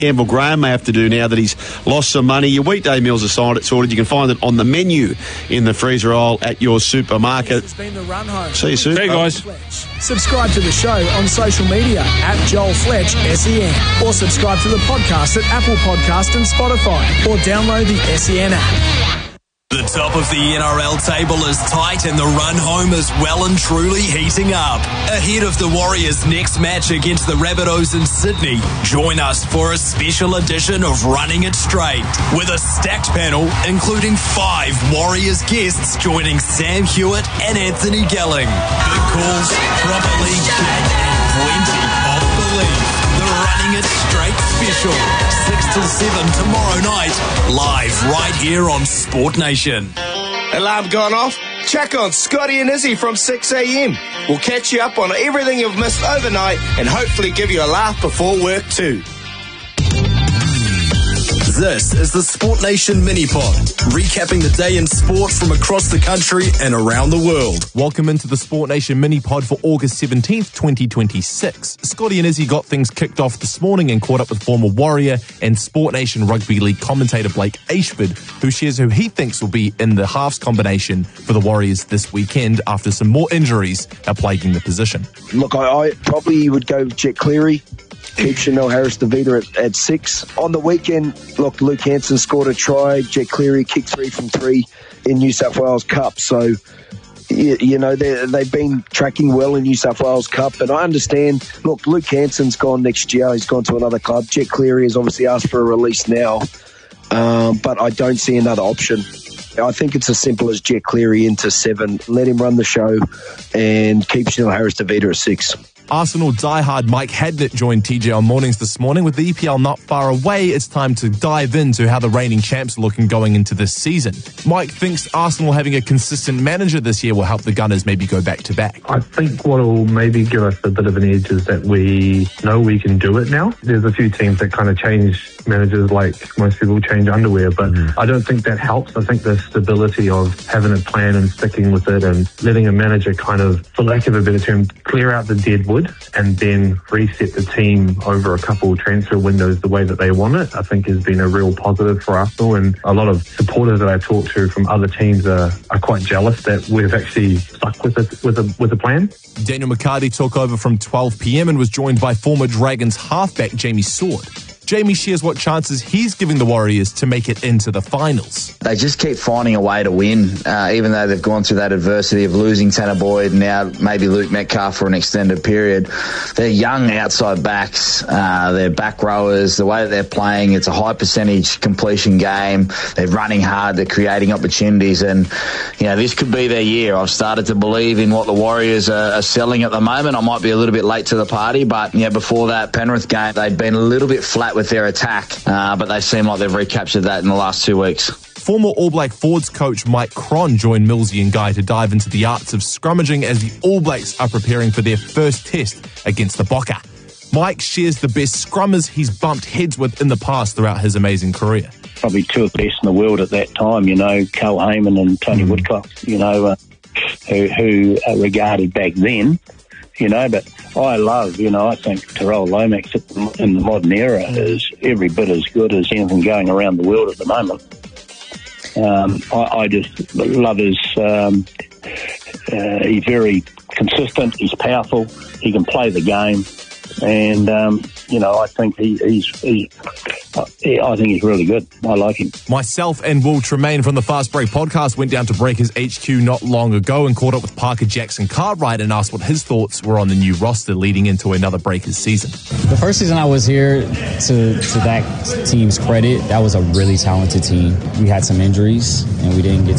Campbell Graham may have to do now that he's lost some money. Your weekday meals are sorted. You can find it on the menu in the freezer aisle at your supermarket. It's been the run home. See you soon. Hey, guys. Subscribe to the show on social media at Joel Fletch SEN, or subscribe to the podcast at Apple Podcast and Spotify, or download the SEN app. The top of the NRL table is tight and the run home is well and truly heating up. Ahead of the Warriors' next match against the Rabbitohs in Sydney, join us for a special edition of Running It Straight with a stacked panel including 5 Warriors guests joining Sam Hewitt and Anthony Gelling. Big calls, proper league chat and plenty of belief. The Running It Straight special, 6 till 7 tomorrow night, live right here on Sport Nation. Alarm gone off? Check on Scotty and Izzy from 6 a.m. We'll catch you up on everything you've missed overnight and hopefully give you a laugh before work too. This is the Sport Nation Mini-Pod, recapping the day in sport from across the country and around the world. Welcome into the Sport Nation Mini-Pod for August 17th, 2026. Scotty and Izzy got things kicked off this morning and caught up with former Warrior and Sport Nation Rugby League commentator Blake Ayshford, who shares who he thinks will be in the halves combination for the Warriors this weekend after some more injuries are plaguing the position. Look, I probably would go with Jet Cleary. Keep Chanel Harris-Tavita at 6. On the weekend, look, Luke Hansen scored a try. Jet Cleary kicked 3 from 3 in New South Wales Cup. So, you know, they've been tracking well in New South Wales Cup. And I understand, look, Luke Hansen's gone next year. He's gone to another club. Jet Cleary has obviously asked for a release now. But I don't see another option. I think it's as simple as Jet Cleary into 7. Let him run the show and keep Chanel Harris-Tavita at 6. Arsenal diehard Mike Hadnett joined TJ on Mornings this morning. With the EPL not far away, it's time to dive into how the reigning champs are looking going into this season. Mike thinks Arsenal having a consistent manager this year will help the Gunners maybe go back-to-back. I think what will maybe give us a bit of an edge is that we know we can do it now. There's a few teams that kind of change managers like most people change underwear, but I don't think that helps. I think the stability of having a plan and sticking with it and letting a manager kind of, for lack of a better term, clear out the dead wood and then reset the team over a couple of transfer windows the way that they want it, I think has been a real positive for Arsenal. And a lot of supporters that I talk to from other teams are quite jealous that we've actually stuck with it with a plan. Daniel McCarty took over from 12 p.m. and was joined by former Dragons halfback Jamie Sword. Jamie shares what chances he's giving the Warriors to make it into the finals. They just keep finding a way to win, even though they've gone through that adversity of losing Tanner Boyd, now maybe Luke Metcalf for an extended period. They're young outside backs, they're back rowers, the way that they're playing, it's a high percentage completion game, they're running hard, they're creating opportunities, and you know, this could be their year. I've started to believe in what the Warriors are selling at the moment. I might be a little bit late to the party, but yeah, before that Penrith game, they'd been a little bit flat with their attack, but they seem like they've recaptured that in the last 2 weeks. Former All Black Forwards coach Mike Cron joined Millsy and Guy to dive into the arts of scrummaging as the All Blacks are preparing for their first test against the Bokker. Mike shares the best scrummers he's bumped heads with in the past throughout his amazing career. Probably 2 of the best in the world at that time, you know, Carl Heyman and Tony Woodcock, you know, who are regarded back then. You know, but I think Tyrell Lomax in the modern era is every bit as good as anything going around the world at the moment. I just love his, he's very consistent, he's powerful, he can play the game, and, I think I think he's really good. I like him. Myself and Will Tremaine from the Fast Break podcast went down to Breakers HQ not long ago and caught up with Parker Jackson Cartwright and asked what his thoughts were on the new roster leading into another Breakers season. The first season I was here, to that team's credit, that was a really talented team. We had some injuries and we didn't get